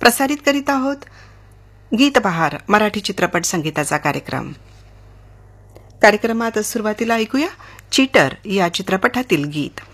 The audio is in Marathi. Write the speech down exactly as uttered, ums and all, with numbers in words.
प्रसारित करीत आहोत गीतबहार मराठी चित्रपट संगीताचा कार्यक्रम. कार्यक्रमात सुरुवातीला ऐकूया चीटर या चित्रपटातील गीत.